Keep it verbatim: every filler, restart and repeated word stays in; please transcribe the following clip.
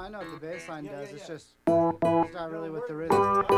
I know what the bass line Yeah, does. yeah, It's yeah. just it's not really No, with the we're- rhythm.